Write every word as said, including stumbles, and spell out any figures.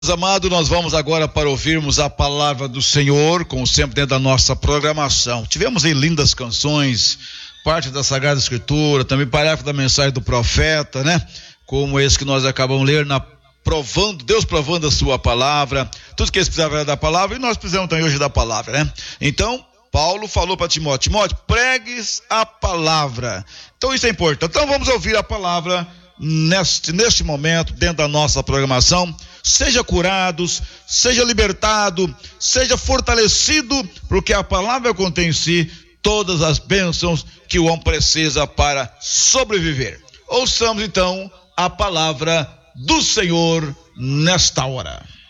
Amado, nós vamos agora para ouvirmos a palavra do Senhor, como sempre dentro da nossa programação. Tivemos aí lindas canções, parte da Sagrada Escritura, também parágrafo da mensagem do profeta, né? Como esse que nós acabamos de ler, na, provando, Deus provando a sua palavra, tudo que eles precisavam era da palavra, e nós precisamos também hoje da palavra, né? Então, Paulo falou para Timóteo, Timóteo, pregues a palavra. Então isso é importante. Então vamos ouvir a palavra neste, neste momento, dentro da nossa programação. Seja curados, seja libertado, seja fortalecido, porque a palavra contém em si todas as bênçãos que o homem precisa para sobreviver. Ouçamos então a palavra do Senhor nesta hora.